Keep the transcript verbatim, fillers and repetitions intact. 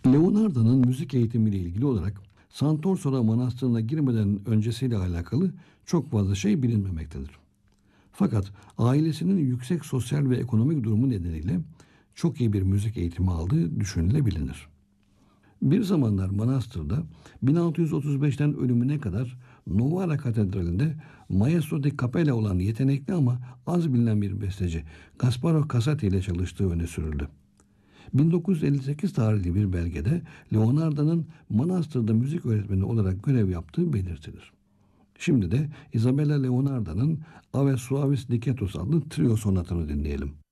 Leonardo'nun müzik eğitimiyle ilgili olarak Sant'Orsola Manastırı'na girmeden öncesiyle alakalı çok fazla şey bilinmemektedir. Fakat ailesinin yüksek sosyal ve ekonomik durumu nedeniyle çok iyi bir müzik eğitimi aldığı düşünülebilir. Bir zamanlar manastırda bin altı yüz otuz beşten ölümüne kadar Novara Katedrali'nde Maestro di Capella olan yetenekli ama az bilinen bir besteci Gasparo Casati ile çalıştığı öne sürüldü. bin dokuz yüz elli sekiz tarihli bir belgede Leonardo'nun manastırda müzik öğretmeni olarak görev yaptığı belirtilir. Şimdi de Isabella Leonardo'nun Ave Suavis Dicetus adlı trio sonatını dinleyelim.